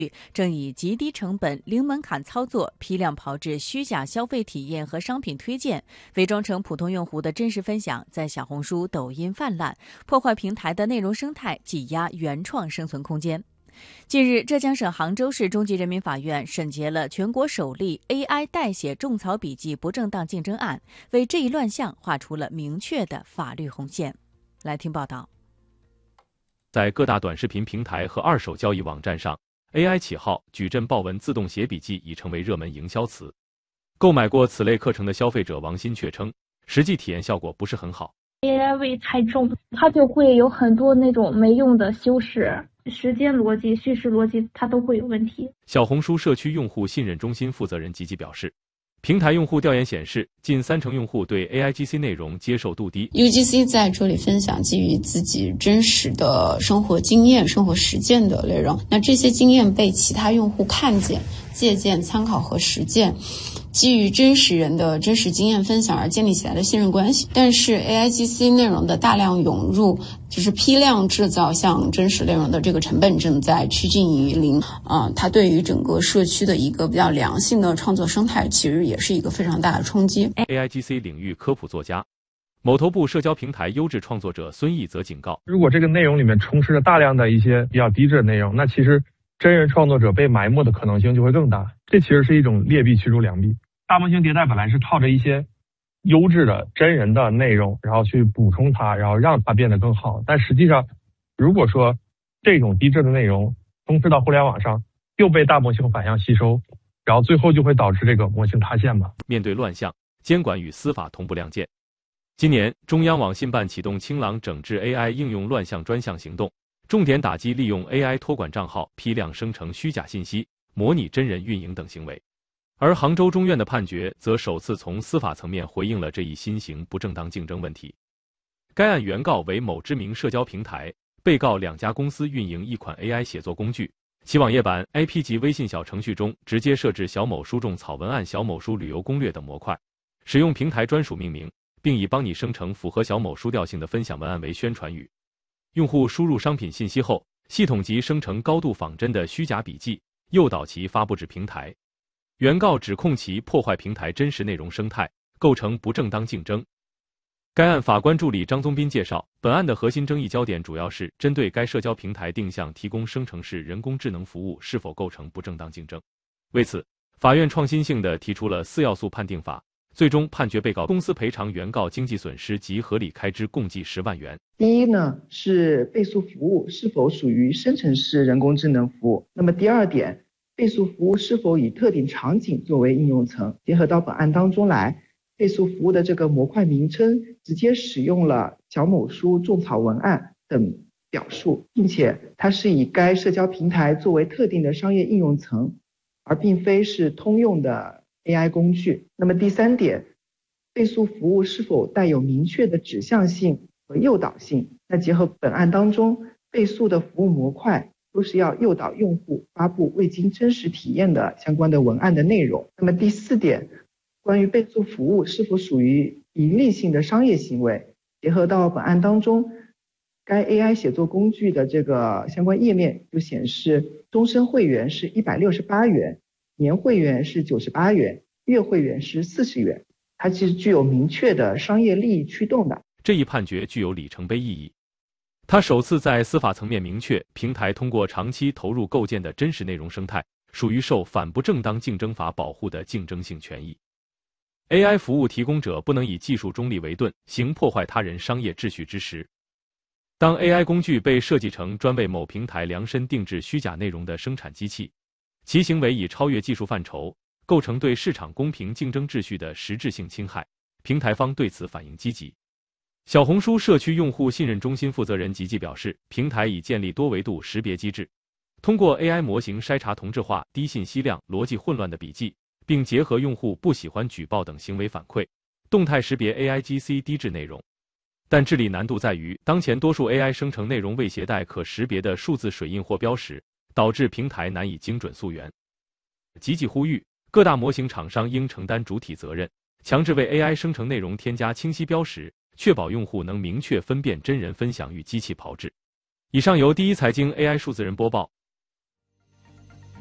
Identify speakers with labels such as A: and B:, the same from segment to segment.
A: 正以极低成本、零门槛操作，批量炮制虚假消费体验和商品推荐，伪装成普通用户的真实分享，在小红书、抖音泛滥，破坏平台的内容生态，挤压原创生存空间。近日，浙江省杭州市中级人民法院审结了全国首例 AI 代写种草笔记不正当竞争案，为这一乱象画出了明确的法律红线。来听报道。
B: 在各大短视频平台和二手交易网站上， AI 起号、矩阵报文、自动写笔记已成为热门营销词。购买过此类课程的消费者王鑫却称，实际体验效果不是很好。
C: AI 味太重，它就会有很多那种没用的修饰，时间逻辑、叙事逻辑它都会有问题。
B: 小红书社区用户信任中心负责人吉吉表示，平台用户调研显示，近30%用户对 AIGC 内容接受度低。
D: UGC 在这里分享基于自己真实的生活经验、生活实践的内容，那这些经验被其他用户看见、借鉴、参考和实践，基于真实人的真实经验分享而建立起来的信任关系。但是 AIGC 内容的大量涌入，就是批量制造像真实内容的这个成本正在趋近于零。它对于整个社区的一个比较良性的创作生态，其实也是一个非常大的冲击。
B: AIGC 领域科普作家、某头部社交平台优质创作者孙毅则警告，
E: 如果这个内容里面充斥着大量的一些比较低质的内容，那其实真人创作者被埋没的可能性就会更大。这其实是一种劣币驱逐良币。大模型迭代本来是靠着一些优质的真人的内容，然后去补充它，然后让它变得更好。但实际上，如果说这种低质的内容充斥到互联网上，又被大模型反向吸收，然后最后就会导致这个模型塌陷吧。
B: 面对乱象，监管与司法同步亮剑。今年，中央网信办启动清朗整治 AI 应用乱象专项行动，重点打击利用 AI 托管账号批量生成虚假信息、模拟真人运营等行为。而杭州中院的判决则首次从司法层面回应了这一新型不正当竞争问题。该案原告为某知名社交平台，被告2家公司运营一款 AI 写作工具，其网页版、IP 级微信小程序中直接设置小某书种草文案、小某书旅游攻略等模块，使用平台专属命名，并以帮你生成符合小某书调性的分享文案为宣传语。用户输入商品信息后，系统即生成高度仿真的虚假笔记，诱导其发布至平台。原告指控其破坏平台真实内容生态，构成不正当竞争。该案法官助理张宗斌介绍，本案的核心争议焦点主要是针对该社交平台定向提供生成式人工智能服务是否构成不正当竞争。为此，法院创新性地提出了4要素判定法，最终判决被告公司赔偿原告经济损失及合理开支共计10万元。
F: 第一呢，是倍速服务是否属于生成式人工智能服务。那么第二点，倍速服务是否以特定场景作为应用层。结合到本案当中来，倍速服务的这个模块名称直接使用了小某书种草文案等表述，并且它是以该社交平台作为特定的商业应用层，而并非是通用的 AI 工具。那么第三点，倍速服务是否带有明确的指向性和诱导性。那结合本案当中，倍速的服务模块都是要诱导用户发布未经真实体验的相关的文案的内容。那么第四点，关于倍速服务是否属于盈利性的商业行为，结合到本案当中，该 AI 写作工具的这个相关页面就显示，终身会员是168元，年会员是98元，月会员是40元，它其实具有明确的商业利益驱动的。
B: 这一判决具有里程碑意义。它首次在司法层面明确，平台通过长期投入构建的真实内容生态，属于受反不正当竞争法保护的竞争性权益。AI 服务提供者不能以技术中立为盾，行破坏他人商业秩序之实。当 AI 工具被设计成专为某平台量身定制虚假内容的生产机器，其行为已超越技术范畴，构成对市场公平竞争秩序的实质性侵害，平台方对此反应积极。小红书社区用户信任中心负责人吉吉表示，平台已建立多维度识别机制，通过 AI 模型筛查同质化、低信息量、逻辑混乱的笔记，并结合用户不喜欢举报等行为反馈，动态识别 AIGC 低质内容。但治理难度在于，当前多数 AI 生成内容未携带可识别的数字水印或标识，导致平台难以精准溯源。吉吉呼吁各大模型厂商应承担主体责任，强制为 AI 生成内容添加清晰标识，确保用户能明确分辨真人分享与机器炮制。以上由第一财经 AI 数字人播报。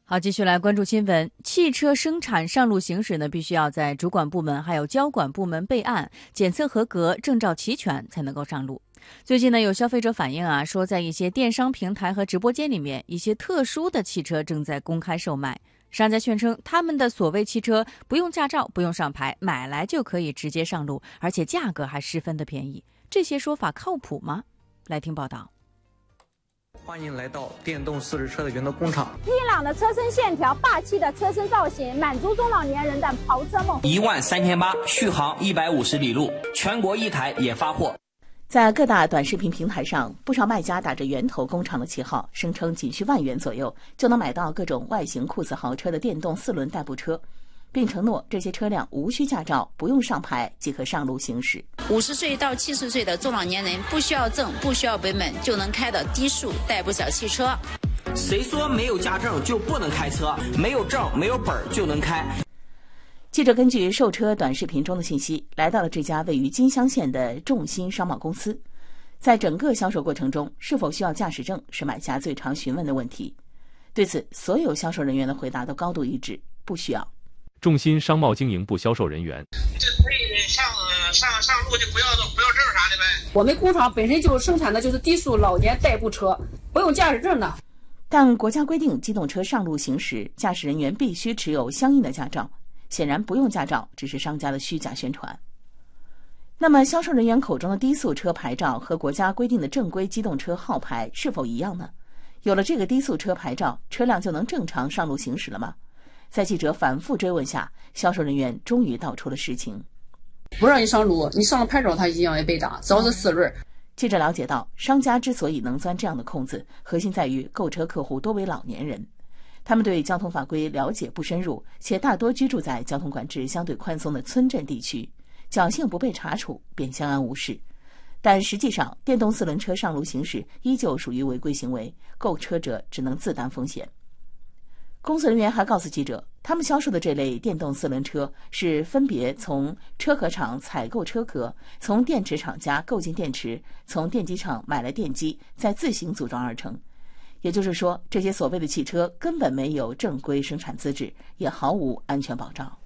A: 好，继续来关注新闻。汽车生产上路行驶呢，必须要在主管部门还有交管部门备案，检测合格，证照齐全才能够上路。最近呢，有消费者反映啊，说在一些电商平台和直播间里面，一些特殊的汽车正在公开售卖。商家宣称，他们的所谓汽车不用驾照，不用上牌，买来就可以直接上路，而且价格还十分的便宜。这些说法靠谱吗？来听报道。
G: 欢迎来到电动四驱车的原动工厂。
H: 硬朗的车身线条，霸气的车身造型，满足中老年人的跑车梦。
I: 13800，续航150里路，全国一台也发货。
J: 在各大短视频平台上，不少卖家打着源头工厂的旗号，声称仅需1万元左右就能买到各种外形酷似豪车的电动4轮代步车，并承诺这些车辆无需驾照，不用上牌即可上路行驶。
D: 50岁到70岁的中老年人不需要证，不需要本就能开的低速代步小汽车。
I: 谁说没有驾照就不能开车？没有证没有本就能开。
J: 记者根据售车短视频中的信息，来到了这家位于金乡县的众鑫商贸公司。在整个销售过程中，是否需要驾驶证是买家最常询问的问题。对此，所有销售人员的回答都高度一致，不需要。
B: 众鑫商贸经营部销售人员：
K: 这可以上路就不要证啥的呗。
L: 我们工厂本身就生产的就是低速老年代步车，不用驾驶证的。
J: 但国家规定，机动车上路行驶，驾驶人员必须持有相应的驾照。显然不用驾照只是商家的虚假宣传。那么销售人员口中的低速车牌照和国家规定的正规机动车号牌是否一样呢？有了这个低速车牌照，车辆就能正常上路行驶了吗？在记者反复追问下，销售人员终于道出了实情。
L: 不让你上路，你上了牌照他一样也被打，只要是4轮。
J: 记者了解到，商家之所以能钻这样的空子，核心在于购车客户多为老年人。他们对交通法规了解不深入，且大多居住在交通管制相对宽松的村镇地区，侥幸不被查处，便相安无事。但实际上，电动4轮车上路行驶依旧属于违规行为，购车者只能自担风险。公司人员还告诉记者，他们销售的这类电动4轮车是分别从车壳厂采购车壳，从电池厂家购进电池，从电机厂买来电机，再自行组装而成。也就是说，这些所谓的汽车根本没有正规生产资质，也毫无安全保障。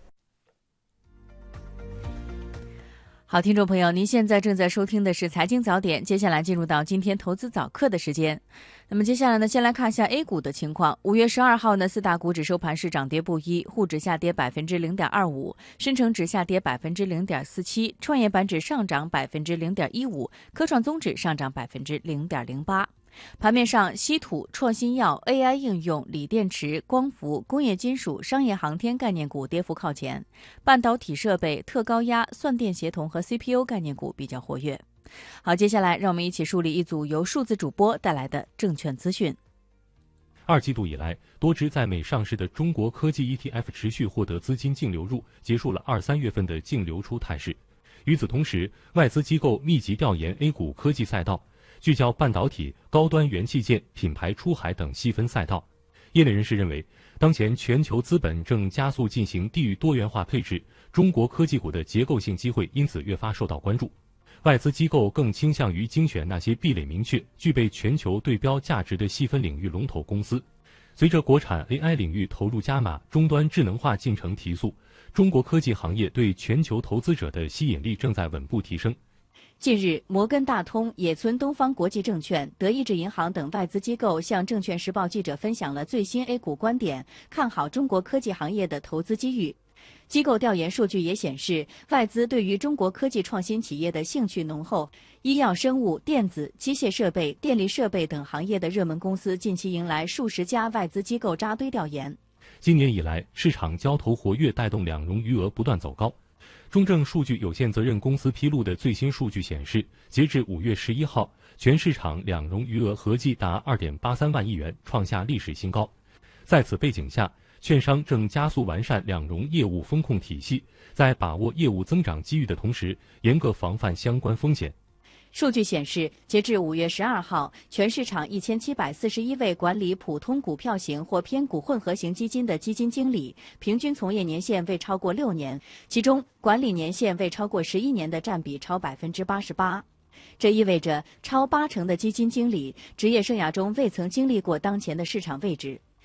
A: 好，听众朋友，您现在正在收听的是财经早点，接下来进入到今天投资早课的时间。那么接下来呢，先来看一下 A 股的情况。5月12号呢，4大股指收盘是涨跌不一，沪指下跌0.25%，深成指下跌0.47%，创业板指上涨0.15%，科创综指上涨0.08%。盘面上，稀土、创新药、AI 应用、锂电池、光伏、工业金属、商业航天概念股跌幅靠前，半导体设备、特高压、算电协同和 CPU 概念股比较活跃。好，接下来让我们一起梳理一组由数字主播带来的证券资讯。
B: 2季度以来，多只在美上市的中国科技 ETF 持续获得资金净流入，结束了2、3月份的净流出态势。与此同时，外资机构密集调研 A 股科技赛道，聚焦半导体、高端元器件、品牌出海等细分赛道。业内人士认为，当前全球资本正加速进行地域多元化配置，中国科技股的结构性机会因此越发受到关注。外资机构更倾向于精选那些壁垒明确、具备全球对标价值的细分领域龙头公司。随着国产 AI 领域投入加码，终端智能化进程提速，中国科技行业对全球投资者的吸引力正在稳步提升。
A: 近日，摩根大通、野村东方国际证券、德意志银行等外资机构向证券时报记者分享了最新 A 股观点，看好中国科技行业的投资机遇。机构调研数据也显示，外资对于中国科技创新企业的兴趣浓厚，医药生物、电子、机械设备、电力设备等行业的热门公司近期迎来数十家外资机构扎堆调研。
B: 今年以来，市场交投活跃带动两融余额不断走高。中证数据有限责任公司披露的最新数据显示，截至5月11号，全市场两融余额合计达2.83万亿元，创下历史新高。在此背景下，券商正加速完善两融业务风控体系，在把握业务增长机遇的同时，严格防范相关风险。
A: 数据显示，截至5月12号，全市场1741位管理普通股票型或偏股混合型基金的基金经理，平均从业年限未超过6年，其中管理年限未超过11年的占比超88%。这意味着超80%的基金经理职业生涯中未曾经历过当前的市场位置。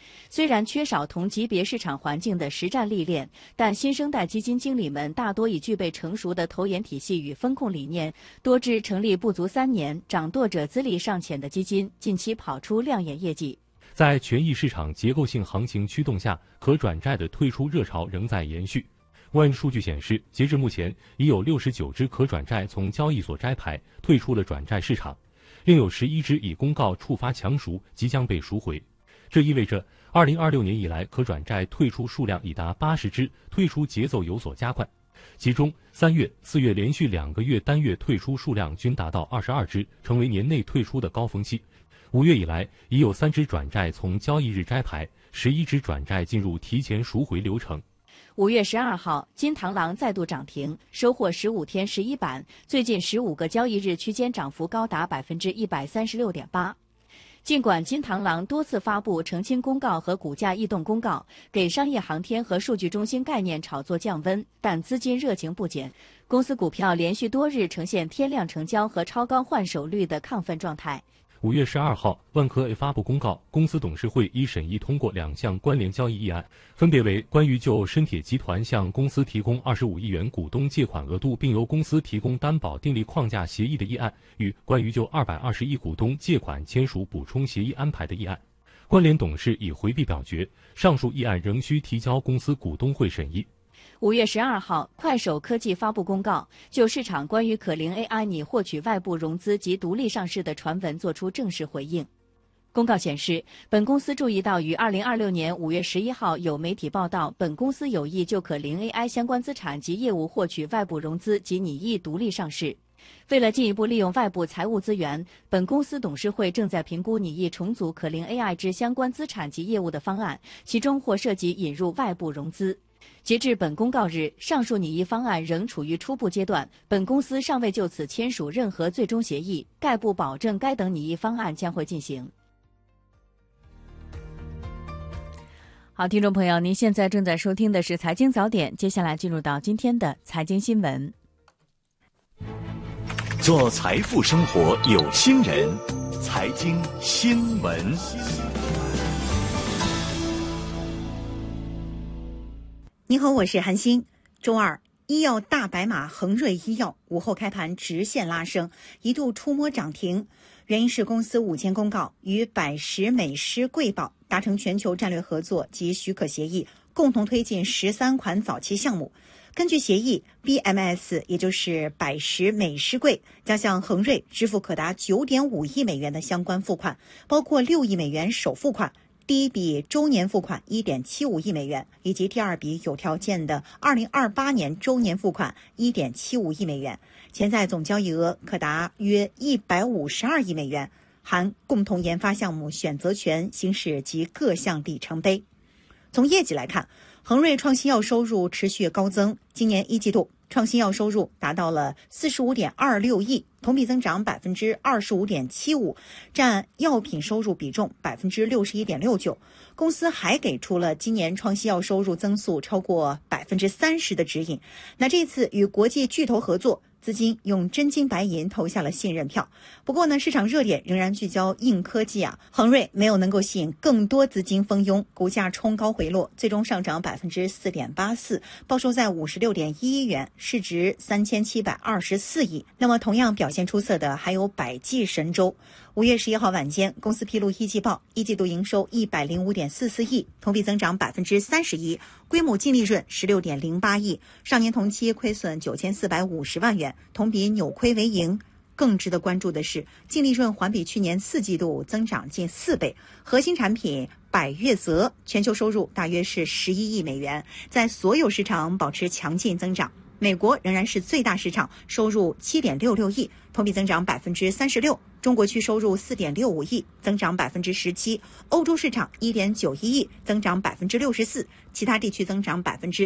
A: 虽然缺少同级别市场环境的实战历练，但新生代基金经理们大多已具备成熟的投研体系与风控理念，多支成立不足3年、掌舵者资历尚浅的基金近期跑出亮眼业绩。
B: 在权益市场结构性行情驱动下，可转债的退出热潮仍在延续。万数据显示，截至目前，已有69只可转债从交易所摘牌，退出了转债市场，另有11只已公告触发强赎，即将被赎回。这意味着2026年以来可转债退出数量已达80只，退出节奏有所加快。其中3月、4月连续2个月单月退出数量均达到22只，成为年内退出的高峰期。5月以来，已有3只转债从交易日摘牌，11只转债进入提前赎回流程。
A: 5月12号，金螳螂再度涨停，收获15天11板，最近15个交易日区间涨幅高达136.8%。尽管金螳螂多次发布澄清公告和股价异动公告，给商业航天和数据中心概念炒作降温，但资金热情不减，公司股票连续多日呈现天量成交和超高换手率的亢奋状态。
B: 5月12号，万科发布公告，公司董事会已审议通过2项关联交易议案，分别为关于就深铁集团向公司提供25亿元股东借款额度并由公司提供担保订立框架协议的议案，与关于就220亿股东借款签署补充协议安排的议案。关联董事已回避表决，上述议案仍需提交公司股东会审议。
A: 5月12号，快手科技发布公告，就市场关于可伶 AI 拟获取外部融资及独立上市的传闻作出正式回应。公告显示，本公司注意到于2026年5月11号有媒体报道，本公司有意就可伶 AI 相关资产及业务获取外部融资及拟议独立上市。为了进一步利用外部财务资源，本公司董事会正在评估拟议重组可伶 AI 之相关资产及业务的方案，其中或涉及引入外部融资。截至本公告日，上述拟议方案仍处于初步阶段，本公司尚未就此签署任何最终协议，概不保证该等拟议方案将会进行。好，听众朋友，您现在正在收听的是财经早点，接下来进入到今天的财经新闻。
M: 做财富生活有心人，财经新闻。
N: 您好，我是韩欣。周二，医药大白马恒瑞医药午后开盘直线拉升，一度触摸涨停。原因是公司午间公告与百时美施贵宝达成全球战略合作及许可协议，共同推进13款早期项目。根据协议 ，BMS 也就是百时美施贵将向恒瑞支付可达9.5亿美元的相关付款，包括6亿美元首付款。第一笔周年付款 1.75 亿美元，以及第二笔有条件的2028年周年付款 1.75 亿美元，潜在总交易额可达约152亿美元，含共同研发项目选择权行使及各项里程碑。从业绩来看，恒瑞创新药收入持续高增，今年一季度创新药收入达到了45.26亿，同比增长25.75%，占药品收入比重61.69%。公司还给出了今年创新药收入增速超过30%的指引。那这次与国际巨头合作，资金用真金白银投下了信任票。不过呢，市场热点仍然聚焦硬科技啊，恒瑞没有能够吸引更多资金蜂拥，股价冲高回落，最终上涨4.84%，报收在56.1亿元，市值3724亿。那么同样表现出色的还有百济神州。5月11号晚间，公司披露一季报，一季度营收105.44亿，同比增长31%，规模净利润16.08亿，上年同期亏损9450万元，同比扭亏为盈。更值得关注的是，净利润环比去年4季度增长近4倍。核心产品百悦泽全球收入大约是11亿美元，在所有市场保持强劲增长。美国仍然是最大市场，收入7.66亿，同比增长36%。中国区收入4.65亿，增长17%。欧洲市场1.91亿，增长64%。其他地区增长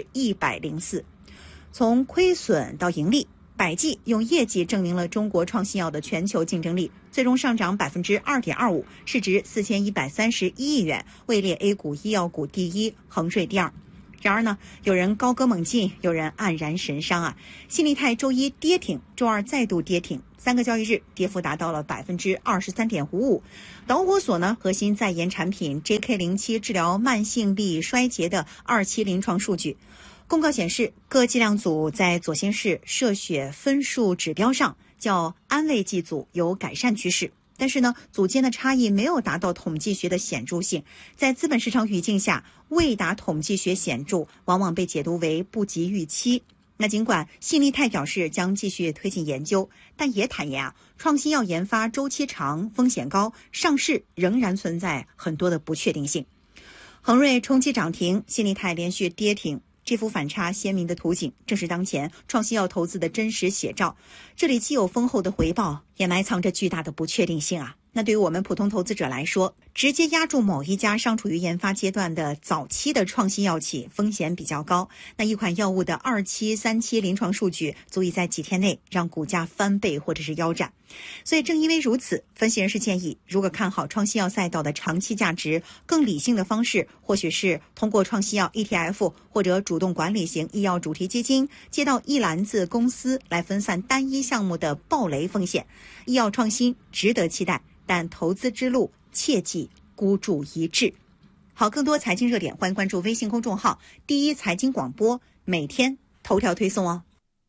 N: 104%。从亏损到盈利，百济用业绩证明了中国创新药的全球竞争力，最终上涨2.25%，市值4131亿元，位列 A 股医药股第一，恒瑞第二。 然而呢，有人高歌猛进，有人黯然神伤啊。信利泰周一跌停，周二再度跌停，3个交易日跌幅达到了 23.55%。导火索呢，核心在研产品 JK07 治疗慢性力衰竭的2期临床数据。公告显示，各剂量组在左心室射血分数指标上较安慰剂组有改善趋势。但是呢，组间的差异没有达到统计学的显著性，在资本市场语境下，未达统计学显著，往往被解读为不及预期。那尽管信利泰表示将继续推进研究，但也坦言创新药研发周期长、风险高，上市仍然存在很多的不确定性。恒瑞冲击涨停，信利泰连续跌停。这幅反差鲜明的图景，正是当前创新药投资的真实写照。这里既有丰厚的回报，也埋藏着巨大的不确定性啊。那对于我们普通投资者来说，直接押注某一家尚处于研发阶段的早期的创新药企，风险比较高。那一款药物的2期、3期临床数据，足以在几天内让股价翻倍或者是腰斩。所以正因为如此，分析人士建议，如果看好创新药赛道的长期价值，更理性的方式或许是通过创新药 ETF 或者主动管理型医药主题基金，接到一篮子公司来分散单一项目的暴雷风险。医药创新值得期待，但投资之路切忌孤注一掷。好，更多财经热点，欢迎关注微信公众号第一财经广播，每天头条推送哦。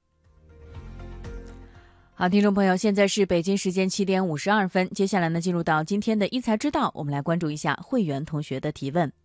A: 好，听众朋友，现在是北京时间7点52分，接下来呢，进入到今天的一财之道，我们来关注一下会员同学的提问。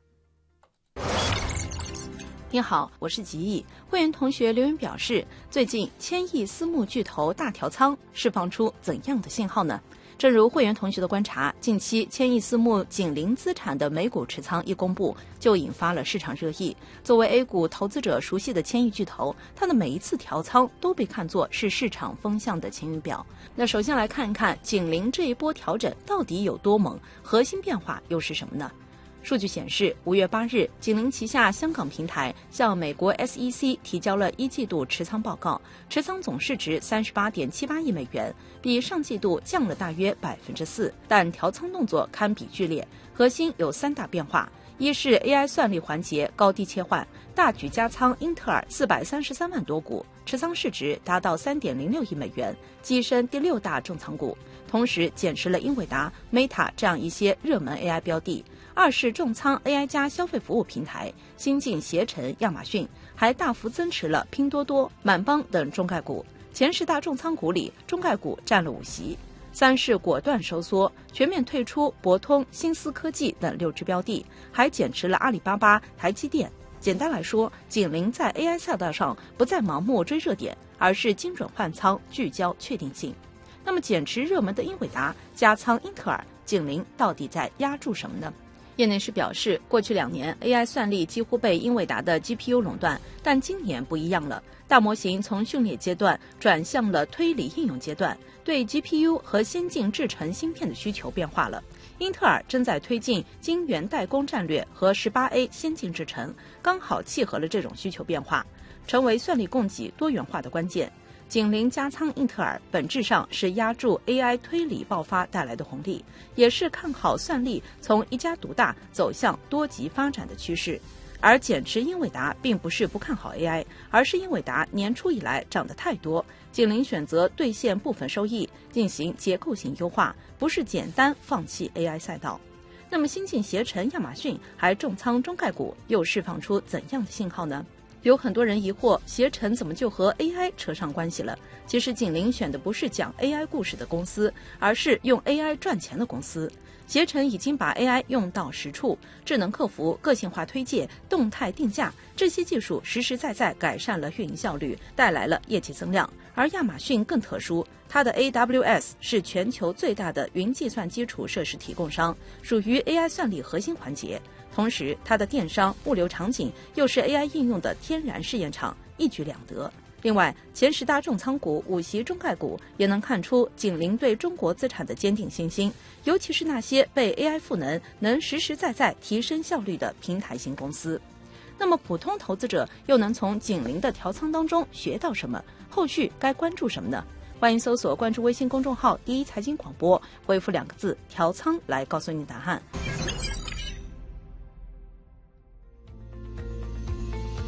O: 你好，我是吉义。会员同学留言表示，最近千亿私募巨头大调仓，释放出怎样的信号呢？正如会员同学的观察，近期千亿私募景林资产的美股持仓一公布，就引发了市场热议。作为 A 股投资者熟悉的千亿巨头，它的每一次调仓都被看作是市场风向的晴雨表。那首先来看一看景林这一波调整到底有多猛，核心变化又是什么呢？数据显示，5月8日，景林旗下香港平台向美国 SEC 提交了一季度持仓报告，持仓总市值38.78亿美元，比上季度降了大约4%，但调仓动作堪比剧烈。核心有3大变化：一是 AI 算力环节高低切换，大举加仓英特尔433万多股，持仓市值达到3.06亿美元，跻身第6大重仓股，同时减持了英伟达、Meta 这样一些热门 AI 标的。二是重仓 AI 加消费服务平台，新进携程、亚马逊，还大幅增持了拼多多、满帮等中概股。前10大重仓股里，中概股占了5席。三是果断收缩，全面退出博通、新思科技等6只标的，还减持了阿里巴巴、台积电。简单来说，景林在 AI 赛道上不再盲目追热点，而是精准换仓，聚焦确定性。那么减持热门的英伟达，加仓英特尔，景林到底在压住什么呢？业内士表示，过去2年 AI 算力几乎被英伟达的 GPU 垄断，但今年不一样了，大模型从训练阶段转向了推理应用阶段，对 GPU 和先进制程芯片的需求变化了。英特尔正在推进晶圆代工战略和18A 先进制程，刚好契合了这种需求变化，成为算力供给多元化的关键。景林加仓英特尔本质上是压住 AI 推理爆发带来的红利，也是看好算力从一家独大走向多极发展的趋势。而减持英伟达并不是不看好 AI， 而是英伟达年初以来涨得太多，景林选择兑现部分收益，进行结构性优化，不是简单放弃 AI 赛道。那么新进携程、亚马逊还重仓中概股，又释放出怎样的信号呢？有很多人疑惑，携程怎么就和 AI 扯上关系了？其实景林选的不是讲 AI 故事的公司，而是用 AI 赚钱的公司。携程已经把 AI 用到实处，智能客服、个性化推荐、动态定价，这些技术实实在在改善了运营效率，带来了业绩增量。而亚马逊更特殊，它的 AWS 是全球最大的云计算基础设施提供商，属于 AI 算力核心环节。同时，它的电商、物流场景又是 AI 应用的天然试验场，一举两得。另外，前10大重仓股、5席中概股也能看出景林对中国资产的坚定信心，尤其是那些被 AI 赋能实实在在提升效率的平台型公司。那么，普通投资者又能从景林的调仓当中学到什么？后续该关注什么呢？欢迎搜索关注微信公众号第一财经广播，回复2个字“调仓”来告诉你答案。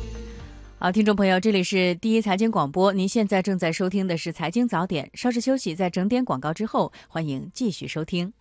A: 好，听众朋友，这里是第一财经广播，您现在正在收听的是财经早点，稍事休息，在整点广告之后，欢迎继续收听。